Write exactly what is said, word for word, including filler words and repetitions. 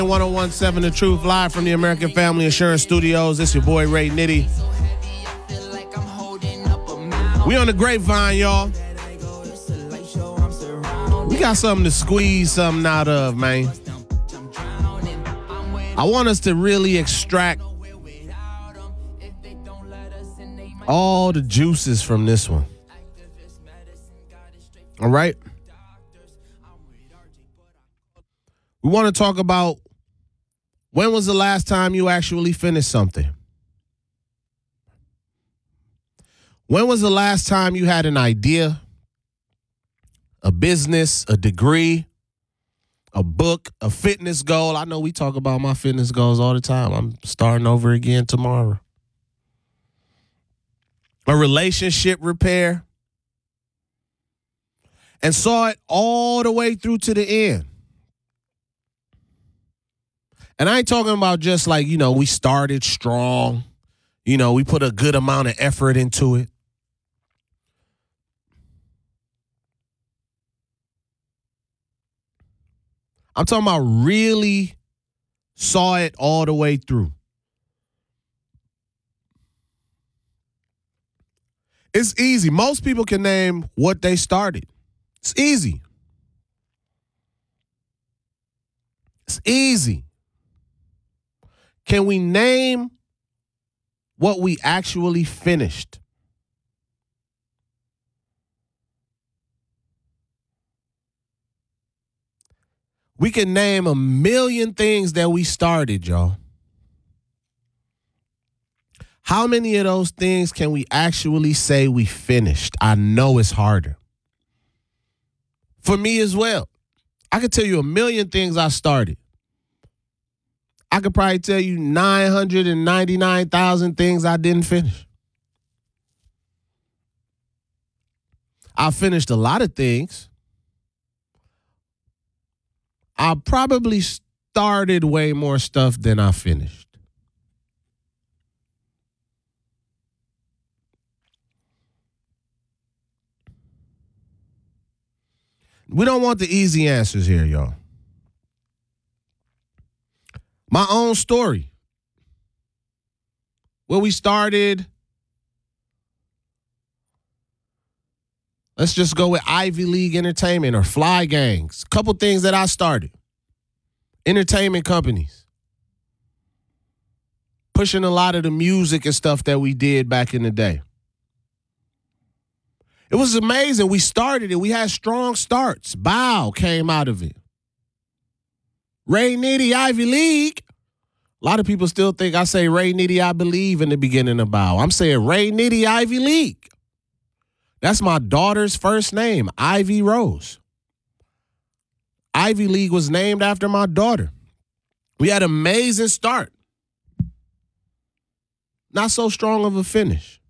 ten seventeen The Truth, live from the American Family Insurance Studios. It's your boy Ray Nitty. We on the grapevine, y'all. We got something to squeeze something out of, man. I want us to really extract all the juices from this one. All right? We want to talk about when was the last time you actually finished something? When was the last time you had an idea, a business, a degree, a book, a fitness goal? I know we talk about my fitness goals all the time. I'm starting over again tomorrow. A relationship repair. And saw it all the way through to the end. And I ain't talking about just like, you know, we started strong. You know, we put a good amount of effort into it. I'm talking about really saw it all the way through. It's easy. Most people can name what they started. It's easy. It's easy. Can we name what we actually finished? We can name a million things that we started, y'all. How many of those things can we actually say we finished? I know it's harder. For me as well. I could tell you a million things I started. I could probably tell you nine hundred ninety-nine thousand things I didn't finish. I finished a lot of things. I probably started way more stuff than I finished. We don't want the easy answers here, y'all. My own story. Where we started. Let's just go with Ivy League Entertainment or Fly Gangs. Couple things that I started. Entertainment companies. Pushing a lot of the music and stuff that we did back in the day. It was amazing. We started it. We had strong starts. Bow came out of it. Ray Nitty, Ivy League. A lot of people still think I say Ray Nitty, I believe in the beginning of Bow. I'm saying Ray Nitty, Ivy League. That's my daughter's first name, Ivy Rose. Ivy League was named after my daughter. We had an amazing start. Not so strong of a finish.